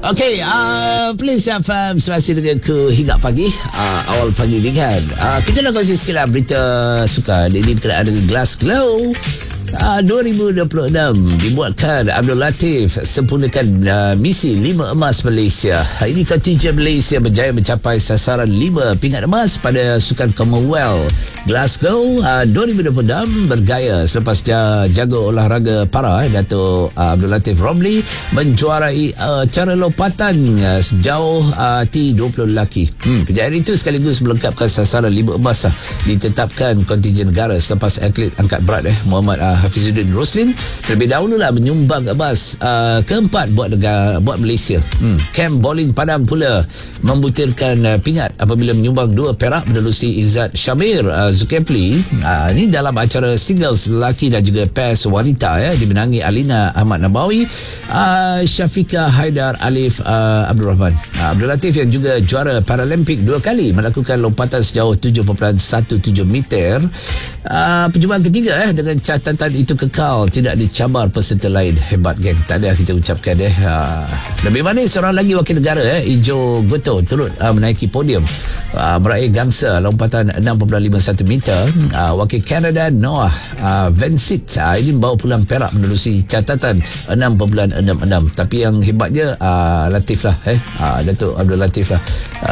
Okey, please FM serasi dengan ku hingga pagi. Awal pagi ni kan. Kita nak kongsi sikit lah berita sukan. Ini berkenaan dengan Glass Glow 2026 dibuatkan Abdul Latif sempurnakan misi 5 emas Malaysia. Ini kontingen Malaysia berjaya mencapai sasaran 5 pingat emas pada Sukan Commonwealth Glasgow 2026 bergaya selepas jago olahraga para Dato' Abdul Latif Romli menjuarai cara lopatan sejauh T20 lelaki. Kejayaan itu sekaligus melengkapkan sasaran 5 emas ditetapkan kontingen negara selepas atlet angkat berat Muhammad Hafizuddin Roslin terlebih dahulu menyumbang emas keempat buat Malaysia. Camp bowling Padang pula membutirkan pingat apabila menyumbang 2 perak menerusi Izzat Syamir Zulkifli. Ini dalam acara singles lelaki dan juga pairs wanita dimenangi Alina Ahmad Nabawi, Syafiqah Haidar Alif Abdul Rahman. Abdul Latif yang juga juara Paralimpik 2 kali melakukan lompatan sejauh 7.17 meter. Percubaan ketiga dengan catatan itu kekal tidak dicabar peserta lain. Hebat geng, tak ada kita ucapkan lebih manis seorang lagi wakil negara Ijo Goto turut menaiki podium meraih gangsa lompatan 6.51 meter. Wakil Kanada Noah Vensit ini membawa pulang perak menerusi catatan 6.66. Tapi yang hebatnya Latif lah Datuk Abdul Latif lah.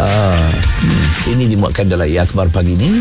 Ini dimuatkan dalam Akhbar pagi ni.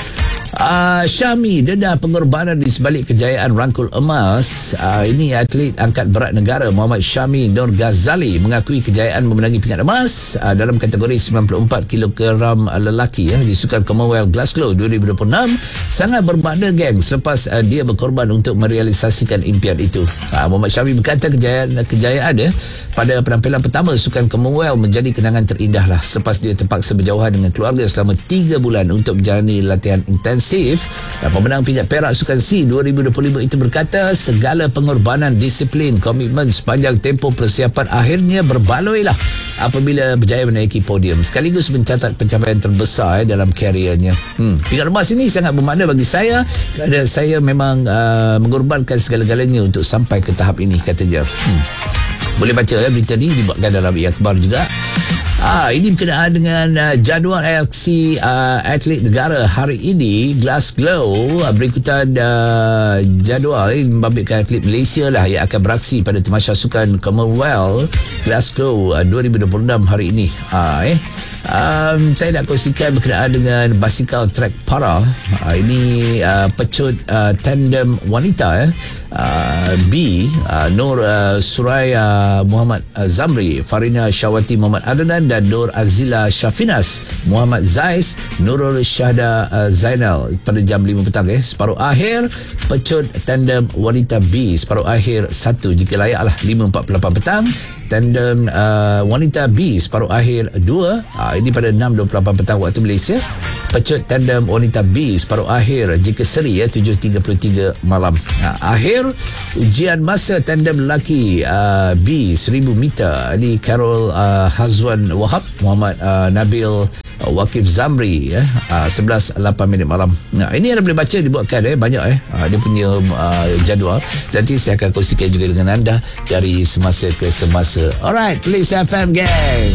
Syahmi dedah pengorbanan di sebalik kejayaan rangkul emas. Ini atlet angkat berat negara Muhammad Syahmi Nur Ghazali mengakui kejayaan memenangi pingat emas dalam kategori 94 kg lelaki di Sukan Commonwealth Glasgow 2026 sangat bermakna geng selepas dia berkorban untuk merealisasikan impian itu. Muhammad Syahmi berkata kejayaan pada penampilan pertama Sukan Commonwealth menjadi kenangan terindah selepas dia terpaksa berjauhan dengan keluarga selama 3 bulan untuk menjalani latihan intensif. Pemenang pingat perak Sukan C 2025 itu berkata segala pengorbanan, disiplin, komitmen sepanjang tempoh persiapan akhirnya berbaloi apabila berjaya menaiki podium sekaligus mencatat pencapaian terbesar dalam kariernya. Pingat emas ini sangat bermakna bagi saya kerana saya memang mengorbankan segala-galanya untuk sampai ke tahap ini, kata dia. Boleh baca berita ni dibuatkan dalam Akhbar juga. Ini berkenaan dengan jadual aksi atlet negara hari ini Glasgow. Berikutan jadual membabitkan atlet Malaysia yang akan beraksi pada Tamasya Sukan Commonwealth Glasgow 2026 hari ini. Saya nak kongsikan berkenaan dengan basikal track para. Ini pecut tandem wanita B Nur Suraya Muhammad Zamri, Farina Syawati Muhammad Adnan dan Nur Azila Syafinas Muhammad Zais Nurul Syahda Zainal pada jam 5 petang. Separuh akhir pecut tandem wanita B separuh akhir 1 jika layak 5.48 petang. Tandem wanita B separuh akhir 2 ini pada 6.28 petang waktu Malaysia. Pecut tandem wanita B separuh akhir jika seri 7.33 malam. Akhir ujian masa tandem lelaki B 1000 meter ini Carol Hazwan Wahab Muhammad Nabil Wakif Zamri 11.8 minit malam. Ini yang boleh baca dibuatkan banyak dia punya jadual. Nanti saya akan kongsikan juga dengan anda dari semasa ke semasa. Alright, Police FM gang.